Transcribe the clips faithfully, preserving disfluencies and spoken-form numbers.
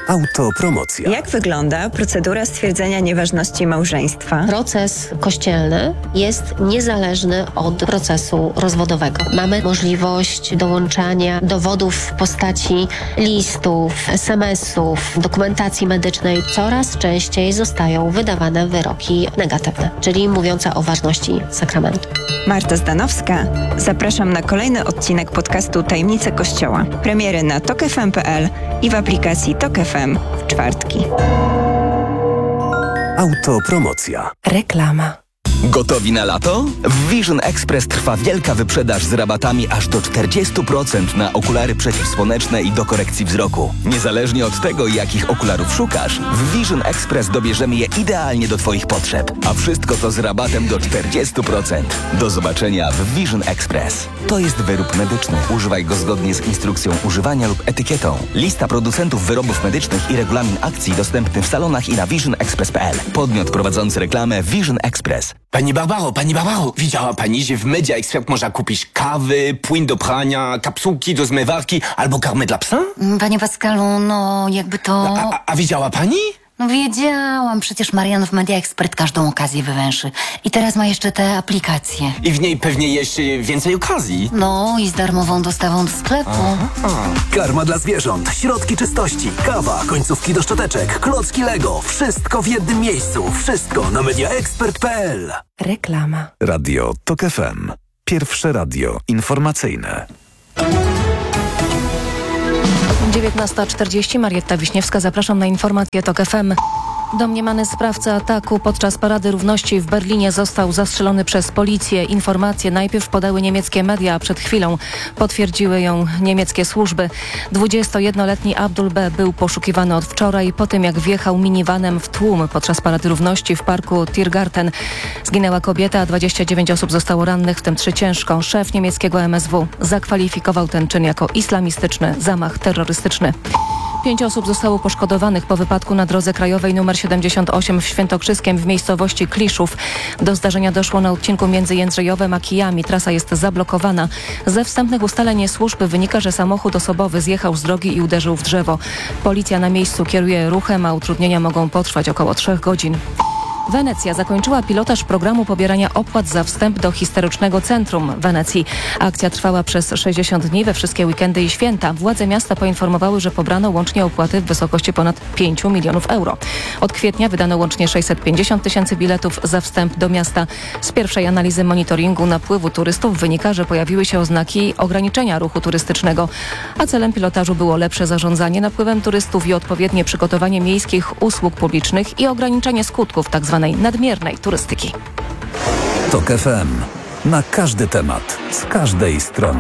Autopromocja. Jak wygląda procedura stwierdzenia nieważności małżeństwa? Proces kościelny jest niezależny od procesu rozwodowego. Mamy możliwość dołączania dowodów w postaci listów, es em esów, dokumentacji medycznej. Coraz częściej zostają wydawane wyroki negatywne, czyli mówiące o ważności sakramentu. Marta Zdanowska. Zapraszam na kolejny odcinek podcastu Tajemnice Kościoła. Premiery na tok f m kropka p l i w aplikacji Tok F M w czwartki. Autopromocja. Reklama. Gotowi na lato? W Vision Express trwa wielka wyprzedaż z rabatami aż do czterdzieści procent na okulary przeciwsłoneczne i do korekcji wzroku. Niezależnie od tego, jakich okularów szukasz, w Vision Express dobierzemy je idealnie do Twoich potrzeb. A wszystko to z rabatem do czterdzieści procent. Do zobaczenia w Vision Express. To jest wyrób medyczny. Używaj go zgodnie z instrukcją używania lub etykietą. Lista producentów wyrobów medycznych i regulamin akcji dostępny w salonach i na vision express kropka p l. Podmiot prowadzący reklamę Vision Express. Pani Barbaro, pani Barbaro, widziała pani, że w Media Expert można kupić kawy, płyn do prania, kapsułki do zmywarki albo karmę dla psa? Panie Pascalu, no jakby to... A, a, a widziała pani? No wiedziałam, przecież Marian w Media Expert każdą okazję wywęszy. I teraz ma jeszcze te aplikacje. I w niej pewnie jeszcze więcej okazji. No i z darmową dostawą do sklepu. Aha. Karma dla zwierząt, środki czystości, kawa, końcówki do szczoteczek, klocki Lego. Wszystko w jednym miejscu. Wszystko na media expert kropka p l. Reklama. Radio Tok F M. Pierwsze radio informacyjne. dziewiętnasta czterdzieści, Marietta Wiśniewska, zapraszam na informacje Tok F M. Domniemany sprawca ataku podczas Parady Równości w Berlinie został zastrzelony przez policję. Informacje najpierw podały niemieckie media, a przed chwilą potwierdziły ją niemieckie służby. dwudziestojednoletni Abdul B. był poszukiwany od wczoraj po tym, jak wjechał minivanem w tłum podczas Parady Równości w parku Tiergarten. Zginęła kobieta, a dwadzieścia dziewięć osób zostało rannych, w tym trzy ciężko. Szef niemieckiego M S W zakwalifikował ten czyn jako islamistyczny zamach terrorystyczny. Pięć osób zostało poszkodowanych po wypadku na drodze krajowej nr siedemdziesiąt osiem w Świętokrzyskiem w miejscowości Kliszów. Do zdarzenia doszło na odcinku między Jędrzejowem a Kijami. Trasa jest zablokowana. Ze wstępnych ustaleń służby wynika, że samochód osobowy zjechał z drogi i uderzył w drzewo. Policja na miejscu kieruje ruchem, a utrudnienia mogą potrwać około trzech godzin. Wenecja zakończyła pilotaż programu pobierania opłat za wstęp do historycznego centrum Wenecji. Akcja trwała przez sześćdziesiąt dni we wszystkie weekendy i święta. Władze miasta poinformowały, że pobrano łącznie opłaty w wysokości ponad pięć milionów euro. Od kwietnia wydano łącznie sześćset pięćdziesiąt tysięcy biletów za wstęp do miasta. Z pierwszej analizy monitoringu napływu turystów wynika, że pojawiły się oznaki ograniczenia ruchu turystycznego, a celem pilotażu było lepsze zarządzanie napływem turystów i odpowiednie przygotowanie miejskich usług publicznych i ograniczenie skutków tzw. nadmiernej turystyki. Tok F M. Na każdy temat, z każdej strony.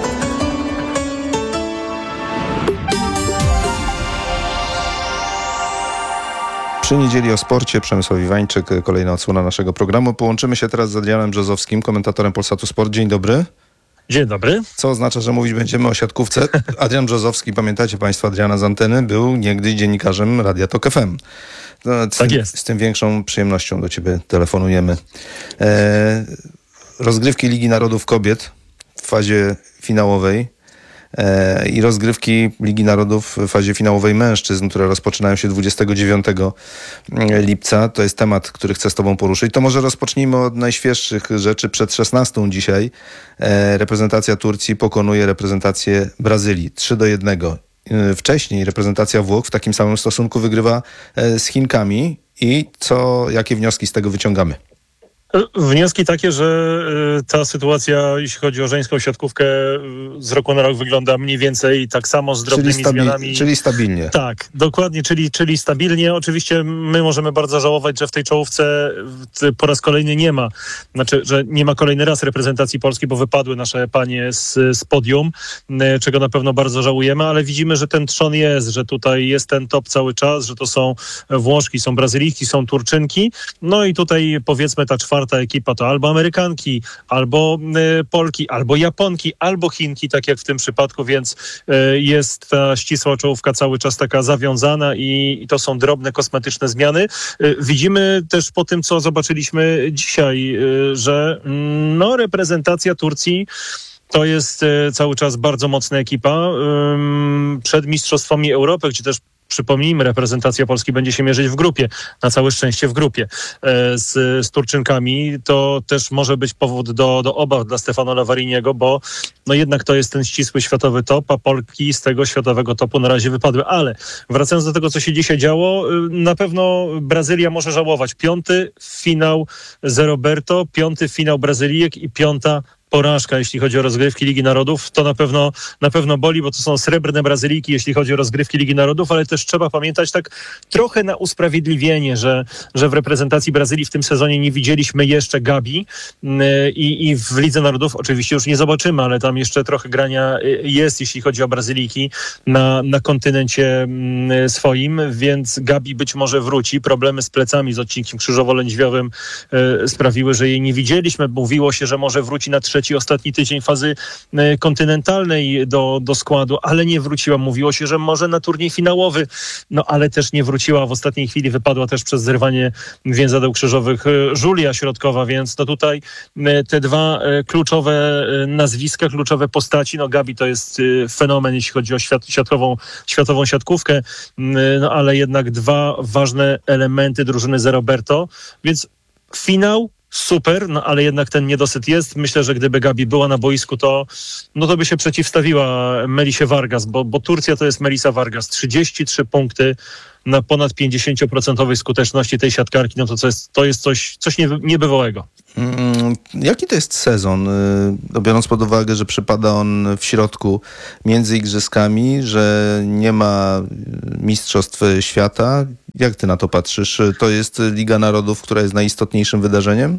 Przy niedzieli o sporcie Przemysław Iwańczyk, kolejna odsłona naszego programu. Połączymy się teraz z Adrianem Brzozowskim, komentatorem Polsatu Sport. Dzień dobry. Dzień dobry. Co oznacza, że mówić będziemy o siatkówce. Adrian Brzozowski, pamiętacie Państwo Adriana z anteny, był niegdyś dziennikarzem Radia Tok F M. No, z, tak jest. Z tym większą przyjemnością do Ciebie telefonujemy. E, rozgrywki Ligi Narodów Kobiet w fazie finałowej e, i rozgrywki Ligi Narodów w fazie finałowej mężczyzn, które rozpoczynają się dwudziestego dziewiątego lipca. To jest temat, który chcę z Tobą poruszyć. To może rozpocznijmy od najświeższych rzeczy. Przed szesnastą dzisiaj e, reprezentacja Turcji pokonuje reprezentację Brazylii trzy do jednego. Wcześniej reprezentacja Włoch w takim samym stosunku wygrywa z Chinkami. I co, jakie wnioski z tego wyciągamy? Wnioski takie, że ta sytuacja, jeśli chodzi o żeńską siatkówkę, z roku na rok wygląda mniej więcej tak samo, z drobnymi czyli stabi- zmianami. Czyli stabilnie. Tak, dokładnie, czyli, czyli stabilnie. Oczywiście my możemy bardzo żałować, że w tej czołówce po raz kolejny nie ma, znaczy, że nie ma kolejny raz reprezentacji Polski, bo wypadły nasze panie z, z podium, czego na pewno bardzo żałujemy, ale widzimy, że ten trzon jest, że tutaj jest ten top cały czas, że to są Włoszki, są Brazylijki, są Turczynki. No i tutaj powiedzmy ta czwarta ekipa to albo Amerykanki, albo y, Polki, albo Japonki, albo Chinki, tak jak w tym przypadku, więc y, jest ta ścisła czołówka cały czas taka zawiązana i, i to są drobne, kosmetyczne zmiany. Y, widzimy też po tym, co zobaczyliśmy dzisiaj, y, że y, no, reprezentacja Turcji to jest y, cały czas bardzo mocna ekipa. Y, przed Mistrzostwami Europy, gdzie też przypomnijmy, reprezentacja Polski będzie się mierzyć w grupie, na całe szczęście w grupie z, z Turczynkami, to też może być powód do, do obaw dla Stefano Lavariniego, bo no jednak to jest ten ścisły światowy top, a Polki z tego światowego topu na razie wypadły. Ale wracając do tego, co się dzisiaj działo, na pewno Brazylia może żałować. Piąty finał z Roberto, piąty finał Brazylijek i piąta porażka, jeśli chodzi o rozgrywki Ligi Narodów. To na pewno, na pewno boli, bo to są srebrne Brazylijki, jeśli chodzi o rozgrywki Ligi Narodów, ale też trzeba pamiętać tak trochę na usprawiedliwienie, że, że w reprezentacji Brazylii w tym sezonie nie widzieliśmy jeszcze Gabi i, i w Lidze Narodów oczywiście już nie zobaczymy, ale tam jeszcze trochę grania jest, jeśli chodzi o Brazylijki na, na kontynencie swoim, więc Gabi być może wróci. Problemy z plecami, z odcinkiem krzyżowo-lędźwiowym sprawiły, że jej nie widzieliśmy. Mówiło się, że może wróci na trzeci, ostatni tydzień fazy kontynentalnej do, do składu, ale nie wróciła. Mówiło się, że może na turniej finałowy, no ale też nie wróciła. W ostatniej chwili wypadła też przez zerwanie więzadeł krzyżowych Żulia Środkowa, więc no tutaj te dwa kluczowe nazwiska, kluczowe postaci, no Gabi to jest fenomen, jeśli chodzi o świat, światową, światową siatkówkę, no ale jednak dwa ważne elementy drużyny z Roberto, więc finał super, no ale jednak ten niedosyt jest. Myślę, że gdyby Gabi była na boisku, to no to by się przeciwstawiła Melisie Vargas, bo, bo Turcja to jest Melisa Vargas. trzydzieści trzy punkty na ponad pięćdziesiąt procent skuteczności tej siatkarki, no to, to jest, to jest coś, coś nie, niebywałego. Mm, jaki to jest sezon, no, biorąc pod uwagę, że przypada on w środku między igrzyskami, że nie ma mistrzostw świata? Jak ty na to patrzysz? To jest Liga Narodów, która jest najistotniejszym wydarzeniem?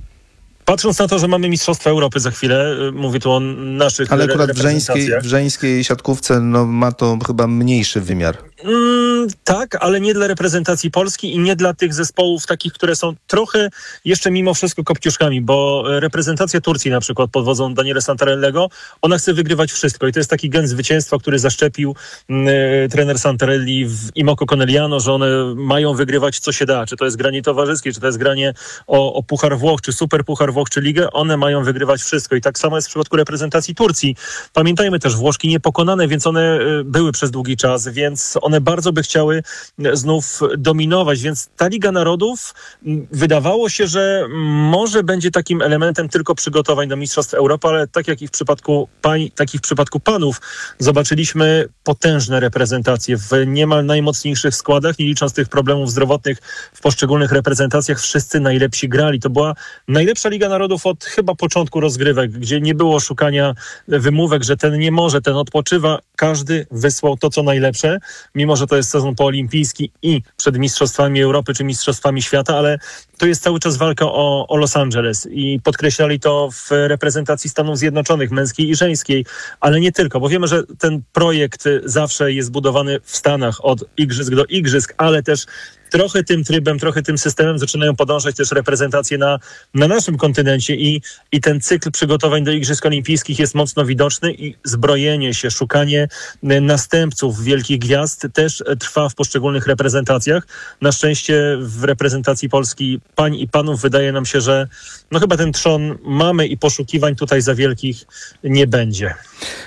Patrząc na to, że mamy Mistrzostwa Europy za chwilę, mówię tu o naszych Ale akurat re- w żeńskiej, w żeńskiej siatkówce no, ma to chyba mniejszy wymiar. Mm, tak, ale nie dla reprezentacji Polski i nie dla tych zespołów takich, które są trochę jeszcze mimo wszystko kopciuszkami, bo reprezentacja Turcji na przykład pod wodzą Daniele Santarellego, ona chce wygrywać wszystko i to jest taki gen zwycięstwa, który zaszczepił y, trener Santarelli w Imoko Conegliano, że one mają wygrywać co się da, czy to jest granie towarzyskie, czy to jest granie o, o Puchar Włoch, czy Super Puchar Włoch, czy Ligę, one mają wygrywać wszystko i tak samo jest w przypadku reprezentacji Turcji. Pamiętajmy też, Włoszki niepokonane, więc one y, były przez długi czas, więc one bardzo by chciały znów dominować, więc ta Liga Narodów wydawało się, że może będzie takim elementem tylko przygotowań do Mistrzostw Europy, ale tak jak i w przypadku pań, tak i w przypadku panów zobaczyliśmy potężne reprezentacje w niemal najmocniejszych składach, nie licząc tych problemów zdrowotnych w poszczególnych reprezentacjach, wszyscy najlepsi grali. To była najlepsza Liga Narodów od chyba początku rozgrywek, gdzie nie było szukania wymówek, że ten nie może, ten odpoczywa. Każdy wysłał to, co najlepsze, mimo że to jest sezon poolimpijski i przed Mistrzostwami Europy czy Mistrzostwami Świata, ale to jest cały czas walka o, o Los Angeles i podkreślali to w reprezentacji Stanów Zjednoczonych, męskiej i żeńskiej, ale nie tylko, bo wiemy, że ten projekt zawsze jest budowany w Stanach od igrzysk do igrzysk, ale też trochę tym trybem, trochę tym systemem zaczynają podążać też reprezentacje na, na naszym kontynencie i, i ten cykl przygotowań do Igrzysk Olimpijskich jest mocno widoczny i zbrojenie się, szukanie następców wielkich gwiazd też trwa w poszczególnych reprezentacjach. Na szczęście w reprezentacji Polski pań i panów wydaje nam się, że no chyba ten trzon mamy i poszukiwań tutaj za wielkich nie będzie.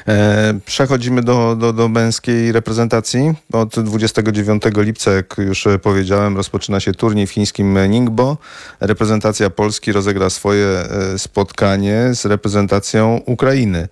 E, przechodzimy do, do, do męskiej reprezentacji. Od dwudziestego dziewiątego lipca, jak już powiedziałem, rozpoczyna się turniej w chińskim Ningbo. Reprezentacja Polski rozegra swoje spotkanie z reprezentacją Ukrainy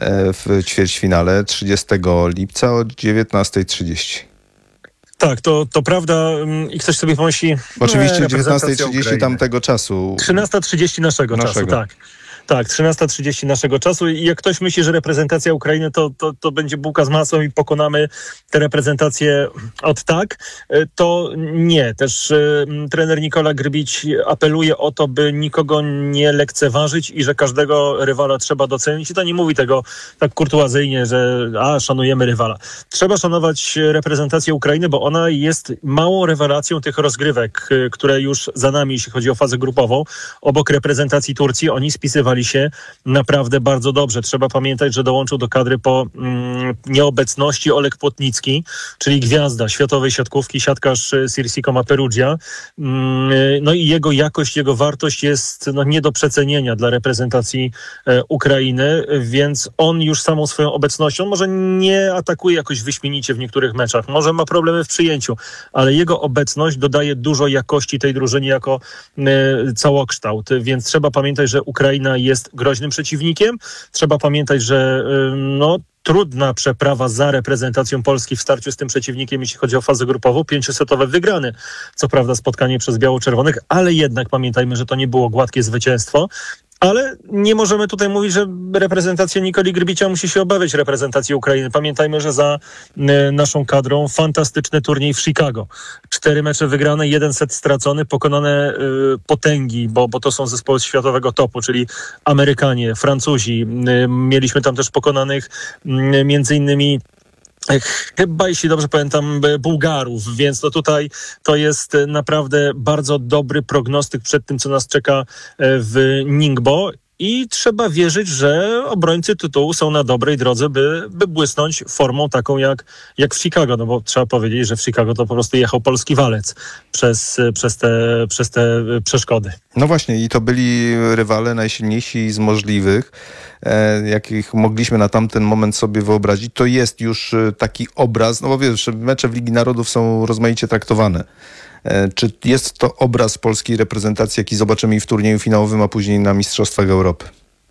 w ćwierćfinale trzydziestego lipca o dziewiętnasta trzydzieści. Tak, to, to prawda i ktoś sobie pomyśli... Oczywiście dziewiętnasta trzydzieści tamtego czasu. trzynasta trzydzieści naszego, naszego czasu, tak. Tak, trzynasta trzydzieści naszego czasu i jak ktoś myśli, że reprezentacja Ukrainy to, to, to będzie bułka z masłem i pokonamy tę reprezentację od tak, to nie. Też y, trener Nikola Grbić apeluje o to, by nikogo nie lekceważyć i że każdego rywala trzeba docenić. I to nie mówi tego tak kurtuazyjnie, że a, szanujemy rywala. Trzeba szanować reprezentację Ukrainy, bo ona jest małą rewelacją tych rozgrywek, y, które już za nami, jeśli chodzi o fazę grupową. Obok reprezentacji Turcji oni spisywali prezentowali się naprawdę bardzo dobrze. Trzeba pamiętać, że dołączył do kadry po mm, nieobecności Oleg Płotnicki, czyli gwiazda światowej siatkówki, siatkarz Sirsi Coma Perugia. Mm, no i jego jakość, jego wartość jest no, nie do przecenienia dla reprezentacji e, Ukrainy, więc on już samą swoją obecnością może nie atakuje jakoś wyśmienicie w niektórych meczach, może ma problemy w przyjęciu, ale jego obecność dodaje dużo jakości tej drużynie jako e, całokształt, więc trzeba pamiętać, że Ukraina jest groźnym przeciwnikiem. Trzeba pamiętać, że e, no trudna przeprawa za reprezentacją Polski w starciu z tym przeciwnikiem, jeśli chodzi o fazę grupową, pięciosetowe wygrane. Co prawda spotkanie przez biało-czerwonych, ale jednak pamiętajmy, że to nie było gładkie zwycięstwo. Ale nie możemy tutaj mówić, że reprezentacja Nikoli Grbicia musi się obawiać reprezentacji Ukrainy. Pamiętajmy, że za y, naszą kadrą fantastyczny turniej w Chicago. Cztery mecze wygrane, jeden set stracony, pokonane y, potęgi, bo, bo to są zespoły światowego topu, czyli Amerykanie, Francuzi. Y, mieliśmy tam też pokonanych y, między innymi chyba, jeśli dobrze pamiętam, Bułgarów, więc no tutaj to jest naprawdę bardzo dobry prognostyk przed tym, co nas czeka w Ningbo. I trzeba wierzyć, że obrońcy tytułu są na dobrej drodze, by, by błysnąć formą taką jak, jak w Chicago. No bo trzeba powiedzieć, że w Chicago to po prostu jechał polski walec przez, przez, te, przez te przeszkody. No właśnie, i to byli rywale najsilniejsi z możliwych, e, jakich mogliśmy na tamten moment sobie wyobrazić. To jest już taki obraz, no bo wiesz, mecze w Ligi Narodów są rozmaicie traktowane. Czy jest to obraz polskiej reprezentacji, jaki zobaczymy i w turnieju finałowym, a później na Mistrzostwach Europy?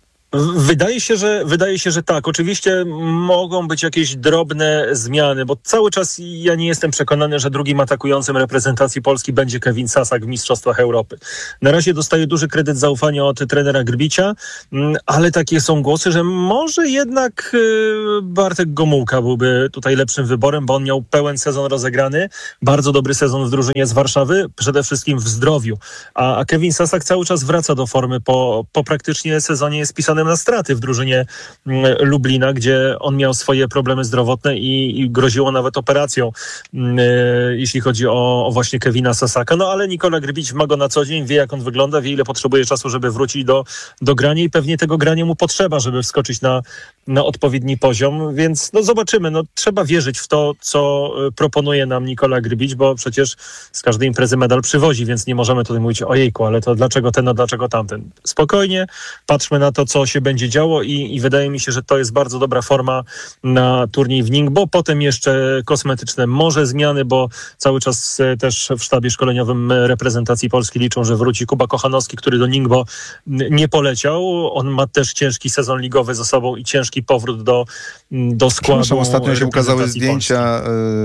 Wydaje się, że, wydaje się, że tak. Oczywiście mogą być jakieś drobne zmiany, bo cały czas ja nie jestem przekonany, że drugim atakującym reprezentacji Polski będzie Kevin Sasak w Mistrzostwach Europy. Na razie dostaje duży kredyt zaufania od trenera Grbicia, ale takie są głosy, że może jednak Bartek Gomułka byłby tutaj lepszym wyborem, bo on miał pełen sezon rozegrany, bardzo dobry sezon w drużynie z Warszawy, przede wszystkim w zdrowiu. A, a Kevin Sasak cały czas wraca do formy po, po praktycznie sezonie jest pisany na straty w drużynie Lublina, gdzie on miał swoje problemy zdrowotne i, i groziło nawet operacją, yy, jeśli chodzi o, o właśnie Kevina Sasaka. No ale Nikola Grbić ma go na co dzień, wie jak on wygląda, wie ile potrzebuje czasu, żeby wrócić do, do grania i pewnie tego grania mu potrzeba, żeby wskoczyć na, na odpowiedni poziom, więc no zobaczymy. No, trzeba wierzyć w to, co proponuje nam Nikola Grbić, bo przecież z każdej imprezy medal przywozi, więc nie możemy tutaj mówić ojejku, ale to dlaczego ten, a dlaczego tamten. Spokojnie, patrzmy na to, co się będzie działo i, i wydaje mi się, że to jest bardzo dobra forma na turniej w Ningbo. Potem jeszcze kosmetyczne może zmiany, bo cały czas też w sztabie szkoleniowym reprezentacji Polski liczą, że wróci Kuba Kochanowski, który do Ningbo nie poleciał. On ma też ciężki sezon ligowy za sobą i ciężki powrót do, do składu. Ostatnio się ukazały zdjęcia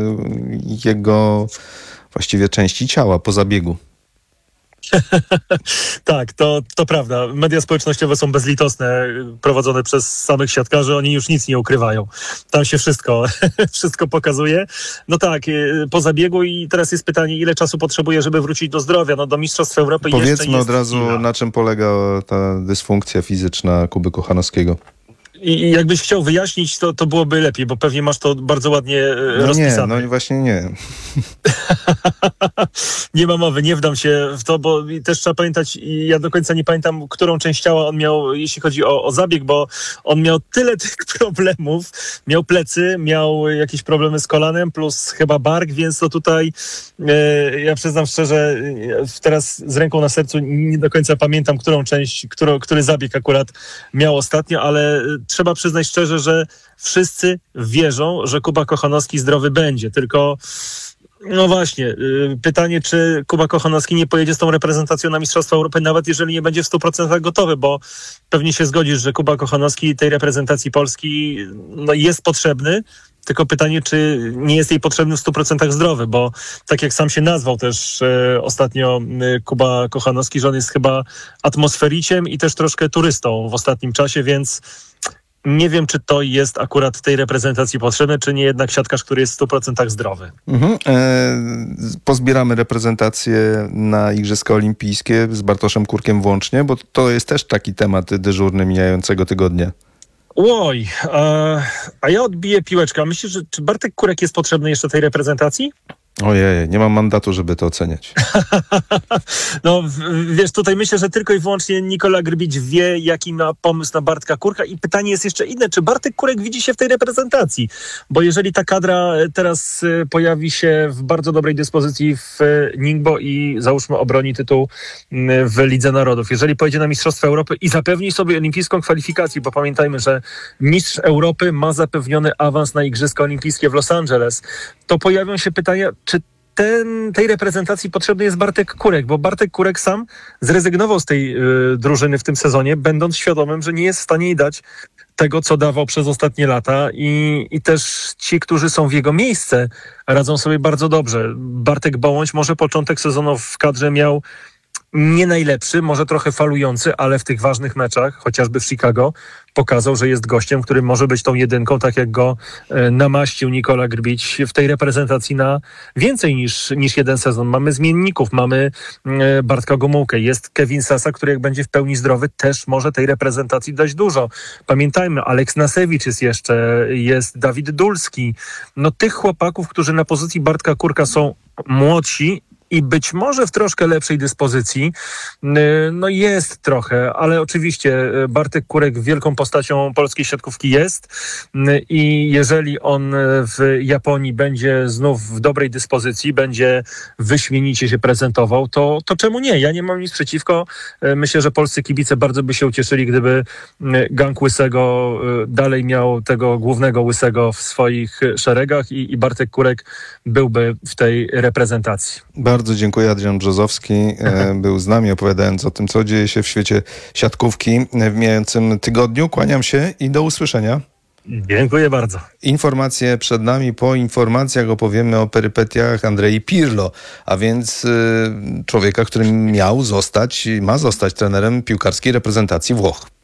y, jego właściwie części ciała po zabiegu. Tak, to, to prawda. Media społecznościowe są bezlitosne, prowadzone przez samych siatkarzy. Oni już nic nie ukrywają. Tam się wszystko, wszystko pokazuje. No tak, po zabiegu i teraz jest pytanie, ile czasu potrzebuje, żeby wrócić do zdrowia. No do Mistrzostw Europy Powiedzmy jeszcze jest od razu, chwila. Na czym polega ta dysfunkcja fizyczna Kuby Kochanowskiego. I jakbyś chciał wyjaśnić, to, to byłoby lepiej, bo pewnie masz to bardzo ładnie no rozpisane. Nie, no właśnie nie. Nie ma mowy, nie wdam się w to, bo też trzeba pamiętać, ja do końca nie pamiętam, którą część ciała on miał, jeśli chodzi o, o zabieg, bo on miał tyle tych problemów, miał plecy, miał jakieś problemy z kolanem, plus chyba bark, więc to tutaj e, ja przyznam szczerze, teraz z ręką na sercu nie do końca pamiętam, którą część, którą, który zabieg akurat miał ostatnio, ale trzeba przyznać szczerze, że wszyscy wierzą, że Kuba Kochanowski zdrowy będzie, tylko no właśnie, pytanie, czy Kuba Kochanowski nie pojedzie z tą reprezentacją na Mistrzostwa Europy, nawet jeżeli nie będzie w stu procentach gotowy, bo pewnie się zgodzisz, że Kuba Kochanowski tej reprezentacji Polski no, jest potrzebny, tylko pytanie, czy nie jest jej potrzebny w stu procentach zdrowy, bo tak jak sam się nazwał też e, ostatnio e, Kuba Kochanowski, że on jest chyba atmosfericiem i też troszkę turystą w ostatnim czasie, więc nie wiem, czy to jest akurat tej reprezentacji potrzebne, czy nie jednak siatkarz, który jest w stu procentach zdrowy. Mhm. E, pozbieramy reprezentację na Igrzyska Olimpijskie z Bartoszem Kurkiem włącznie, bo to jest też taki temat dyżurny mijającego tygodnia. Oj, a, a ja odbiję piłeczkę. Myślisz, że czy Bartek Kurek jest potrzebny jeszcze tej reprezentacji? Ojej, nie mam mandatu, żeby to oceniać. No wiesz, tutaj myślę, że tylko i wyłącznie Nikola Grbić wie, jaki ma pomysł na Bartka Kurka i pytanie jest jeszcze inne, czy Bartek Kurek widzi się w tej reprezentacji? Bo jeżeli ta kadra teraz pojawi się w bardzo dobrej dyspozycji w Ningbo i załóżmy obroni tytuł w Lidze Narodów, jeżeli pojedzie na Mistrzostwa Europy i zapewni sobie olimpijską kwalifikację, bo pamiętajmy, że mistrz Europy ma zapewniony awans na Igrzyska Olimpijskie w Los Angeles, to pojawią się pytania, czy ten, tej reprezentacji potrzebny jest Bartek Kurek, bo Bartek Kurek sam zrezygnował z tej y, drużyny w tym sezonie, będąc świadomym, że nie jest w stanie jej dać tego, co dawał przez ostatnie lata i, i też ci, którzy są w jego miejsce, radzą sobie bardzo dobrze. Bartek Bołądź może początek sezonu w kadrze miał nie najlepszy, może trochę falujący, ale w tych ważnych meczach, chociażby w Chicago, pokazał, że jest gościem, który może być tą jedynką, tak jak go e, namaścił Nikola Grbić w tej reprezentacji na więcej niż, niż jeden sezon. Mamy zmienników, mamy e, Bartka Gomułkę, jest Kevin Sasa, który jak będzie w pełni zdrowy, też może tej reprezentacji dać dużo. Pamiętajmy, Aleks Nasewicz jest jeszcze, jest Dawid Dulski. No tych chłopaków, którzy na pozycji Bartka Kurka są młodsi, i być może w troszkę lepszej dyspozycji, no jest trochę, ale oczywiście Bartek Kurek wielką postacią polskiej siatkówki jest i jeżeli on w Japonii będzie znów w dobrej dyspozycji, będzie wyśmienicie się prezentował, to, to czemu nie? Ja nie mam nic przeciwko. Myślę, że polscy kibice bardzo by się ucieszyli, gdyby gang Łysego dalej miał tego głównego Łysego w swoich szeregach i, i Bartek Kurek byłby w tej reprezentacji. Bardzo dziękuję. Adrian Brzozowski był z nami, opowiadając o tym, co dzieje się w świecie siatkówki w mijającym tygodniu. Kłaniam się i do usłyszenia. Dziękuję bardzo. Informacje przed nami. Po informacjach opowiemy o perypetiach Andrei Pirlo, a więc y, człowieka, który miał zostać, ma zostać trenerem piłkarskiej reprezentacji Włoch.